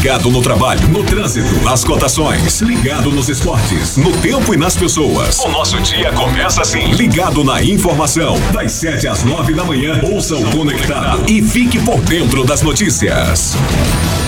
Ligado no trabalho, no trânsito, nas cotações. Ligado nos esportes, no tempo e nas pessoas. O nosso dia começa assim. Ligado na informação. Das 7 às 9 da manhã. Ouça o Conectado e fique por dentro das notícias.